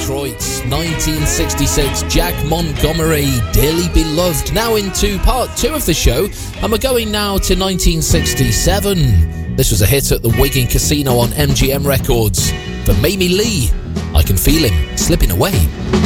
Detroit, 1966, Jack Montgomery, Dearly Beloved. Now into part 2 of the show, and we're going now to 1967. This was a hit at the Wigan Casino on MGM Records. For Mamie Lee, I Can Feel Him Slipping Away.